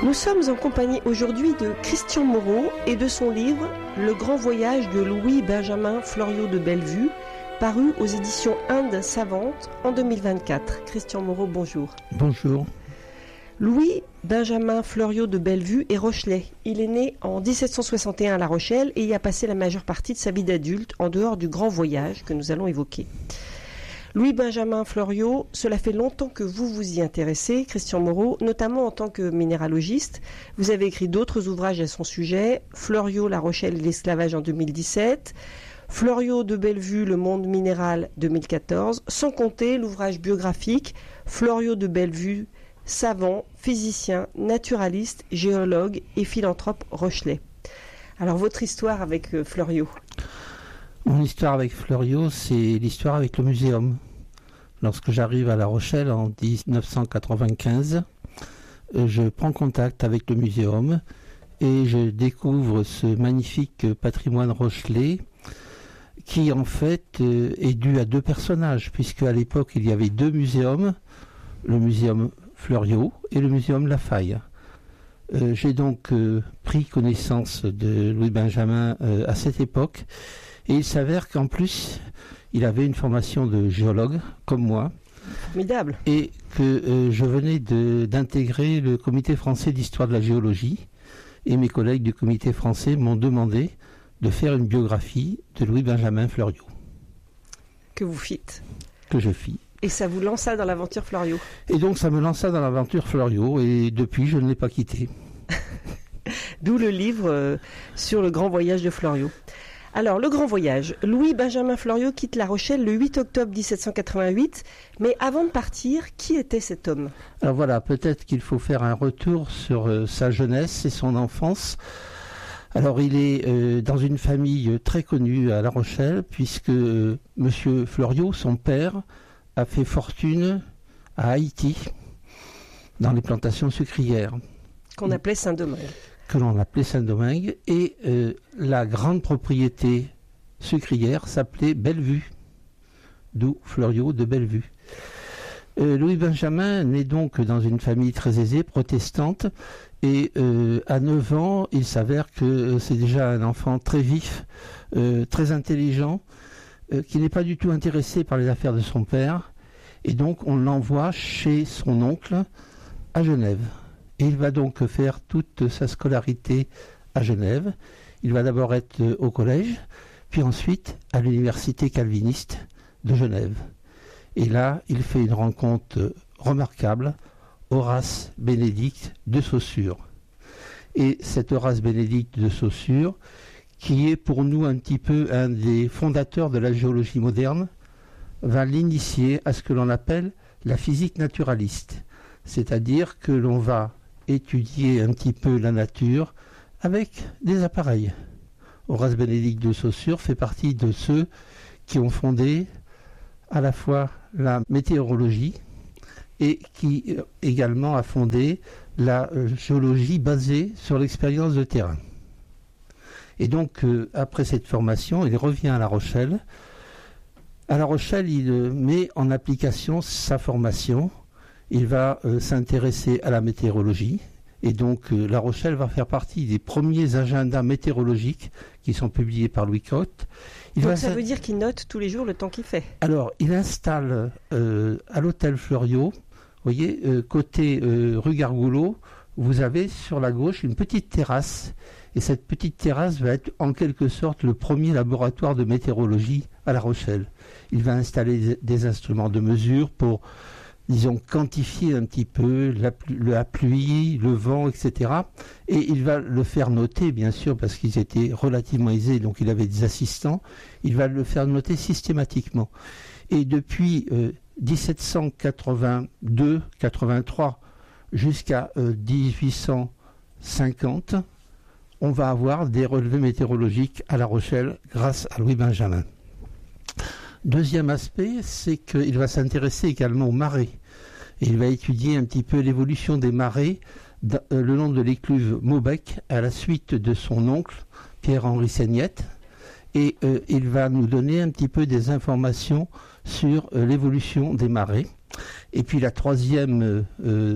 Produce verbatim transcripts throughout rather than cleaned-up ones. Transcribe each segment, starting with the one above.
Nous sommes en compagnie aujourd'hui de Christian Moreau et de son livre « Le grand voyage de Louis-Benjamin Fleuriot de Bellevue », paru aux éditions Inde Savante en deux mille vingt-quatre. Christian Moreau, bonjour. Bonjour. Louis-Benjamin Fleuriot de Bellevue est rochelais. Il est né en dix-sept cent soixante et un à La Rochelle et y a passé la majeure partie de sa vie d'adulte en dehors du grand voyage que nous allons évoquer. Louis-Benjamin Fleuriot, cela fait longtemps que vous vous y intéressez, Christian Moreau, notamment en tant que minéralogiste. Vous avez écrit d'autres ouvrages à son sujet, Fleuriot, La Rochelle et l'esclavage en deux mille dix-sept, Fleuriot de Bellevue, Le monde minéral deux mille quatorze, sans compter l'ouvrage biographique Fleuriot de Bellevue, savant, physicien, naturaliste, géologue et philanthrope rochelais. Alors votre histoire avec euh, Fleuriot? Mon histoire avec Fleuriot, c'est l'histoire avec le muséum. Lorsque j'arrive à La Rochelle en dix-neuf cent quatre-vingt-quinze, je prends contact avec le muséum et je découvre ce magnifique patrimoine rochelais qui en fait est dû à deux personnages, puisque à l'époque il y avait deux muséums, le muséum Fleuriot et le muséum La Faille. Euh, j'ai donc euh, pris connaissance de Louis-Benjamin euh, à cette époque. Et il s'avère qu'en plus, il avait une formation de géologue, comme moi. Formidable. Et que euh, je venais de, d'intégrer le comité français d'histoire de la géologie. Et mes collègues du comité français m'ont demandé de faire une biographie de Louis-Benjamin Fleuriot. Que vous fîtes. Que je fis. Et ça vous lança dans l'aventure Fleuriot. Et donc ça me lança dans l'aventure Fleuriot, et depuis, je ne l'ai pas quitté. D'où le livre euh, sur le grand voyage de Fleuriot. Alors, le grand voyage. Louis-Benjamin Fleuriot quitte La Rochelle le huit octobre dix-sept cent quatre-vingt-huit. Mais avant de partir, qui était cet homme? Alors voilà, peut-être qu'il faut faire un retour sur euh, sa jeunesse et son enfance. Alors, il est euh, dans une famille très connue à La Rochelle, puisque euh, Monsieur Fleuriot, son père, a fait fortune à Haïti, dans les plantations sucrières. Qu'on appelait Saint-Domingue. que l'on appelait Saint-Domingue, et euh, la grande propriété sucrière s'appelait Bellevue, d'où Fleuriot de Bellevue. Euh, Louis-Benjamin naît donc dans une famille très aisée, protestante, et euh, à neuf ans, il s'avère que euh, c'est déjà un enfant très vif, euh, très intelligent, euh, qui n'est pas du tout intéressé par les affaires de son père, et donc on l'envoie chez son oncle à Genève. Et il va donc faire toute sa scolarité à Genève. Il va d'abord être au collège, puis ensuite à l'université calviniste de Genève. Et là, il fait une rencontre remarquable, Horace Bénédicte de Saussure. Et cet Horace Bénédicte de Saussure, qui est pour nous un petit peu un des fondateurs de la géologie moderne, va l'initier à ce que l'on appelle la physique naturaliste. C'est-à-dire que l'on va étudier un petit peu la nature avec des appareils. Horace Bénédicte de Saussure fait partie de ceux qui ont fondé à la fois la météorologie et qui également a fondé la géologie basée sur l'expérience de terrain. Et donc, euh, après cette formation, il revient à La Rochelle. À La Rochelle, il met en application sa formation. Il va euh, s'intéresser à la météorologie, et donc euh, La Rochelle va faire partie des premiers agendas météorologiques qui sont publiés par Louis Cotte. Il donc va ça sa... veut dire qu'il note tous les jours le temps qu'il fait. Alors, il installe euh, à l'hôtel Fleuriot, vous voyez, euh, côté euh, rue Gargoulot, vous avez sur la gauche une petite terrasse, et cette petite terrasse va être en quelque sorte le premier laboratoire de météorologie à La Rochelle. Il va installer des, des instruments de mesure pour, disons, quantifier un petit peu la, la pluie, le vent, et cetera. Et il va le faire noter, bien sûr, parce qu'ils étaient relativement aisés, donc il avait des assistants. Il va le faire noter systématiquement. Et depuis euh, dix-sept cent quatre-vingt-deux quatre-vingt-trois jusqu'à euh, dix-huit cent cinquante, on va avoir des relevés météorologiques à La Rochelle grâce à Louis-Benjamin. Deuxième aspect, c'est qu'il va s'intéresser également aux marées. Et il va étudier un petit peu l'évolution des marées le long de l'écluve Maubec à la suite de son oncle, Pierre-Henri Seignette. Et euh, il va nous donner un petit peu des informations sur euh, l'évolution des marées. Et puis la troisième euh,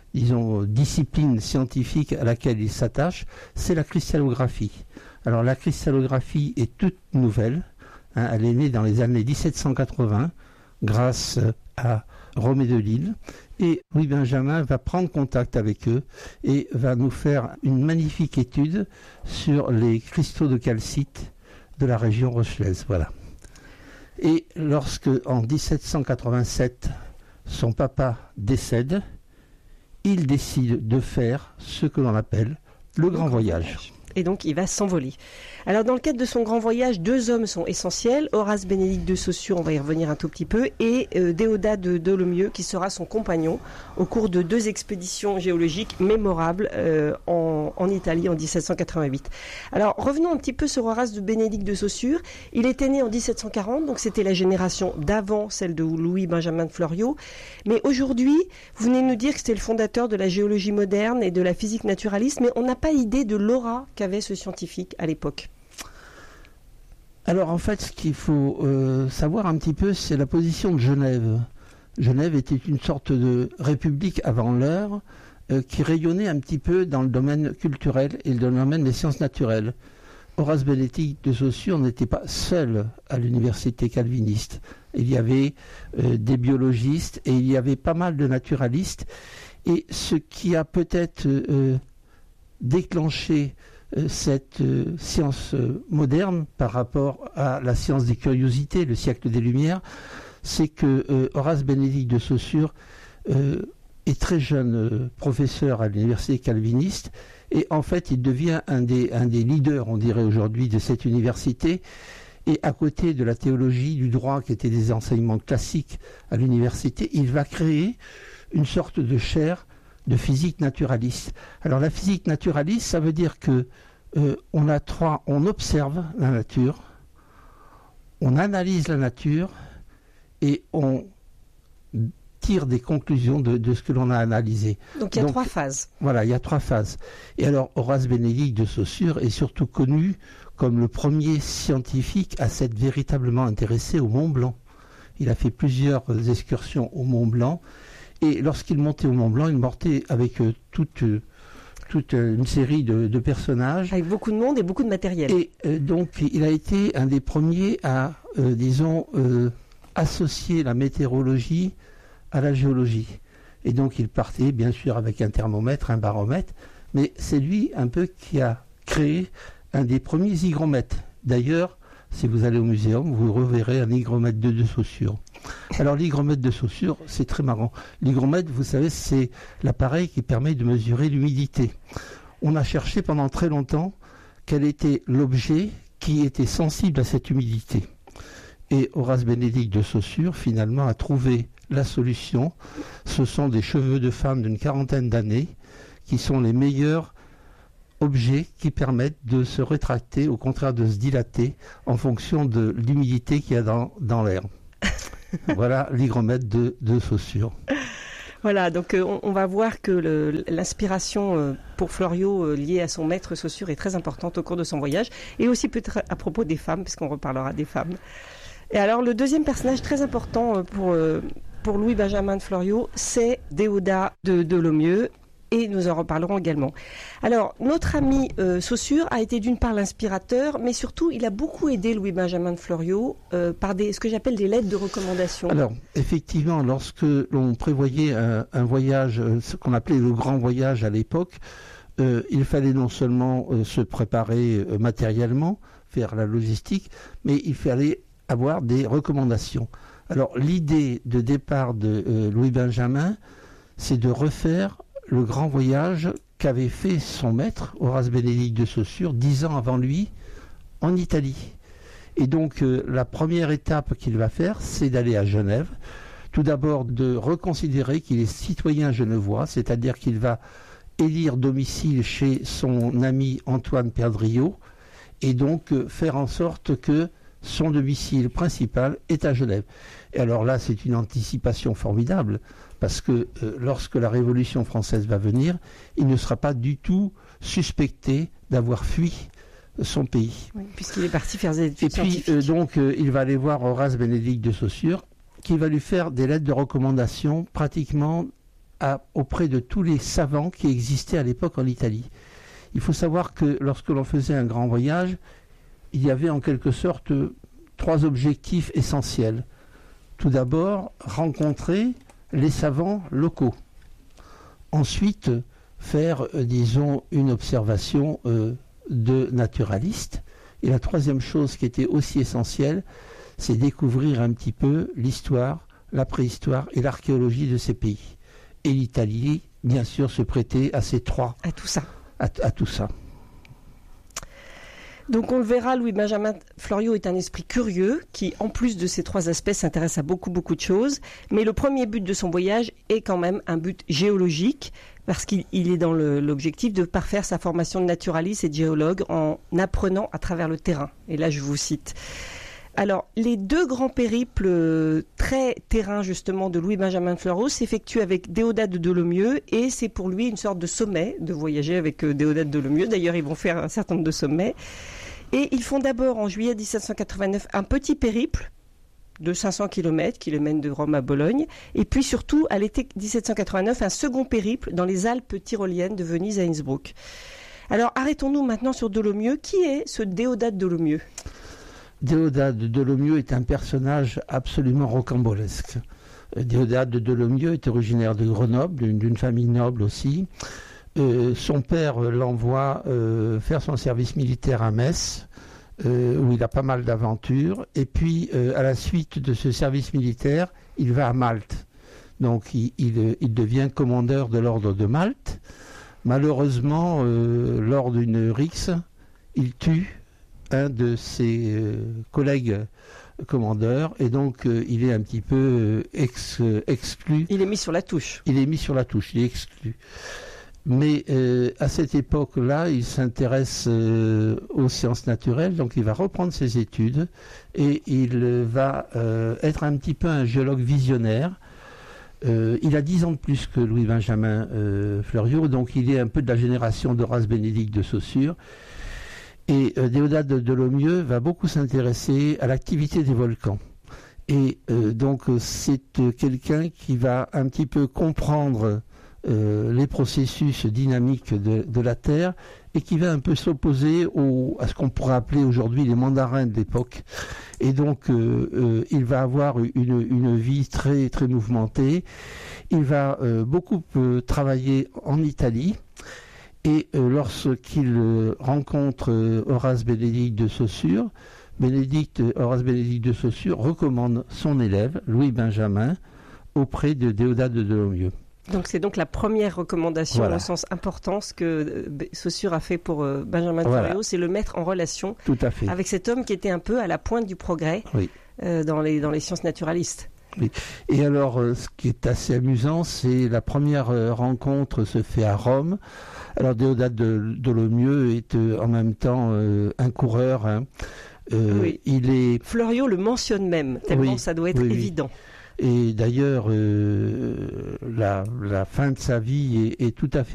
disons, discipline scientifique à laquelle il s'attache, c'est la cristallographie. Alors la cristallographie est toute nouvelle, hein, elle est née dans les années dix-sept cent quatre-vingts grâce à Romée de Lille, et Louis Benjamin va prendre contact avec eux et va nous faire une magnifique étude sur les cristaux de calcite de la région rochelaise. Voilà. Et lorsque, en dix-sept cent quatre-vingt-sept, son papa décède, il décide de faire ce que l'on appelle le grand voyage. Et donc, il va s'envoler. Alors, dans le cadre de son grand voyage, deux hommes sont essentiels. Horace Bénédicte de Saussure, on va y revenir un tout petit peu, et euh, Déodat de Dolomieu, qui sera son compagnon au cours de deux expéditions géologiques mémorables euh, en, en Italie en dix-sept cent quatre-vingt-huit. Alors, revenons un petit peu sur Horace de Bénédicte de Saussure. Il était né en dix-sept cent quarante, donc c'était la génération d'avant celle de Louis-Benjamin de Fleuriot. Mais aujourd'hui, vous venez de nous dire que c'était le fondateur de la géologie moderne et de la physique naturaliste, mais on n'a pas idée de l'aura qu'avait ce scientifique à l'époque. Alors en fait, ce qu'il faut euh, savoir un petit peu, c'est la position de Genève. Genève était une sorte de république avant l'heure euh, qui rayonnait un petit peu dans le domaine culturel et dans le domaine des sciences naturelles. Horace Bénédicte de Saussure n'était pas seul à l'université calviniste. Il y avait euh, des biologistes et il y avait pas mal de naturalistes. Et ce qui a peut-être euh, déclenché cette euh, science euh, moderne par rapport à la science des curiosités, le siècle des Lumières, c'est que euh, Horace Bénédicte de Saussure euh, est très jeune euh, professeur à l'université calviniste et en fait il devient un des, un des leaders, on dirait aujourd'hui, de cette université. Et à côté de la théologie, du droit qui étaient des enseignements classiques à l'université, il va créer une sorte de chaire de physique naturaliste. Alors la physique naturaliste, ça veut dire que euh, on a trois, on observe la nature, on analyse la nature et on tire des conclusions de, de ce que l'on a analysé. Donc il y a Donc, trois phases. Voilà, il y a trois phases. Et alors Horace Bénédicte de Saussure est surtout connu comme le premier scientifique à s'être véritablement intéressé au Mont Blanc. Il a fait plusieurs excursions au Mont Blanc. Et lorsqu'il montait au Mont Blanc, il montait avec euh, toute, euh, toute euh, une série de, de personnages. Avec beaucoup de monde et beaucoup de matériel. Et euh, donc, il a été un des premiers à, euh, disons, euh, associer la météorologie à la géologie. Et donc, il partait, bien sûr, avec un thermomètre, un baromètre, mais c'est lui un peu qui a créé un des premiers hygromètres. D'ailleurs, si vous allez au muséum, vous reverrez un hygromètre de, de Saussure. Alors l'hygromètre de Saussure, c'est très marrant. L'hygromètre, vous savez, c'est l'appareil qui permet de mesurer l'humidité. On a cherché pendant très longtemps quel était l'objet qui était sensible à cette humidité. Et Horace Bénédicte de Saussure, finalement, a trouvé la solution. Ce sont des cheveux de femme d'une quarantaine d'années qui sont les meilleurs objets qui permettent de se rétracter, au contraire de se dilater, en fonction de l'humidité qu'il y a dans, dans l'air. Voilà l'hygromètre de, de Saussure. Voilà, donc euh, on, on va voir que le, l'inspiration euh, pour Fleuriot euh, liée à son maître Saussure est très importante au cours de son voyage, et aussi peut-être à propos des femmes, puisqu'on reparlera des femmes. Et alors le deuxième personnage très important euh, pour, euh, pour Louis-Benjamin de Fleuriot, c'est Déodat de Dolomieu. Et nous en reparlerons également. Alors, notre ami euh, Saussure a été d'une part l'inspirateur, mais surtout, il a beaucoup aidé Louis-Benjamin de Fleuriot euh, par des, ce que j'appelle des lettres de recommandation. Alors, effectivement, lorsque l'on prévoyait un, un voyage, ce qu'on appelait le grand voyage à l'époque, euh, il fallait non seulement euh, se préparer euh, matériellement, faire la logistique, mais il fallait avoir des recommandations. Alors, l'idée de départ de euh, Louis-Benjamin, c'est de refaire le grand voyage qu'avait fait son maître, Horace Bénédicte de Saussure, dix ans avant lui, en Italie. Et donc, euh, la première étape qu'il va faire, c'est d'aller à Genève. Tout d'abord, de reconsidérer qu'il est citoyen genevois, c'est-à-dire qu'il va élire domicile chez son ami Antoine Perdriau, et donc euh, faire en sorte que son domicile principal est à Genève. Et alors là, c'est une anticipation formidable, parce que euh, lorsque la Révolution française va venir, il ne sera pas du tout suspecté d'avoir fui son pays. Oui, puisqu'il est parti faire des études scientifiques. Et puis, euh, donc, euh, il va aller voir Horace Bénédicte de Saussure, qui va lui faire des lettres de recommandation pratiquement à, auprès de tous les savants qui existaient à l'époque en Italie. Il faut savoir que lorsque l'on faisait un grand voyage, il y avait en quelque sorte trois objectifs essentiels. Tout d'abord, rencontrer les savants locaux. Ensuite, faire, euh, disons, une observation euh, de naturaliste. Et la troisième chose qui était aussi essentielle, c'est découvrir un petit peu l'histoire, la préhistoire et l'archéologie de ces pays. Et l'Italie, bien sûr, se prêtait à ces trois. À tout ça. À, à tout ça. Donc on le verra, Louis-Benjamin Fleuriot est un esprit curieux qui, en plus de ces trois aspects, s'intéresse à beaucoup, beaucoup de choses. Mais le premier but de son voyage est quand même un but géologique, parce qu'il il est dans le, l'objectif de parfaire sa formation de naturaliste et de géologue en apprenant à travers le terrain. Et là, je vous cite. Alors, les deux grands périples très terrain, justement, de Louis-Benjamin Fleuriot s'effectuent avec Déodat de Dolomieu, et c'est pour lui une sorte de sommet de voyager avec Déodat de Dolomieu. D'ailleurs, ils vont faire un certain nombre de sommets. Et ils font d'abord, en juillet dix-sept cent quatre-vingt-neuf, un petit périple de cinq cents kilomètres qui le mène de Rome à Bologne. Et puis surtout, à l'été dix-sept cent quatre-vingt-neuf, un second périple dans les Alpes tyroliennes de Venise à Innsbruck. Alors, arrêtons-nous maintenant sur Dolomieu. Qui est ce Déodat de Dolomieu ? Déodat de Dolomieu est un personnage absolument rocambolesque. Déodat de Dolomieu est originaire de Grenoble, d'une, d'une famille noble aussi. Euh, son père l'envoie euh, faire son service militaire à Metz, euh, où il a pas mal d'aventures. Et puis, euh, à la suite de ce service militaire, il va à Malte. Donc, il, il, il devient commandeur de l'ordre de Malte. Malheureusement, euh, lors d'une rixe, il tue un de ses euh, collègues commandeurs, et donc euh, il est un petit peu euh, ex, euh, exclu. Il est mis sur la touche. Il est mis sur la touche, il est exclu. Mais euh, à cette époque-là, il s'intéresse euh, aux sciences naturelles, donc il va reprendre ses études et il va euh, être un petit peu un géologue visionnaire. Euh, il a dix ans de plus que Louis-Benjamin euh, Fleuriot, donc il est un peu de la génération d'Horace Bénédicte de Saussure. Et euh, Déodat de Dolomieu va beaucoup s'intéresser à l'activité des volcans. Et euh, donc c'est euh, quelqu'un qui va un petit peu comprendre Euh, les processus dynamiques de, de la Terre, et qui va un peu s'opposer au, à ce qu'on pourrait appeler aujourd'hui les mandarins de l'époque. Et donc, euh, euh, il va avoir une, une vie très, très mouvementée. Il va euh, beaucoup euh, travailler en Italie. Et euh, lorsqu'il euh, rencontre euh, Horace Bénédicte de Saussure, Bénédicte, Horace Bénédicte de Saussure recommande son élève, Louis-Benjamin, auprès de Déodat de Dolomieu. Donc c'est donc la première recommandation, voilà, au sens importance que euh, Saussure a fait pour euh, Benjamin de voilà, Fleuriot, c'est le mettre en relation tout à fait, avec cet homme qui était un peu à la pointe du progrès, oui, euh, dans, les, dans les sciences naturalistes. Oui. Et alors, euh, ce qui est assez amusant, c'est la première euh, rencontre se fait à Rome. Alors Déodat de Dolomieu est euh, en même temps euh, un coureur. Hein. Euh, oui. Il est. Fleuriot le mentionne même, tellement oui, ça doit être oui, évident. Et d'ailleurs, euh, la, la fin de sa vie est, est tout à fait